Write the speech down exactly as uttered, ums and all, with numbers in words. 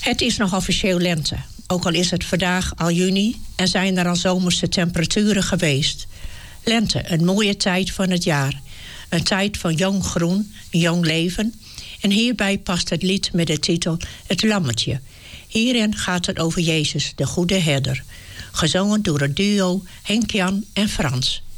Het is nog officieel lente, ook al is het vandaag al juni en zijn er al zomerse temperaturen geweest. Lente, een mooie tijd van het jaar. Een tijd van jong groen, jong leven. En hierbij past het lied met de titel Het Lammetje. Hierin gaat het over Jezus, de goede herder. Gezongen door het duo Henk-Jan en Frans.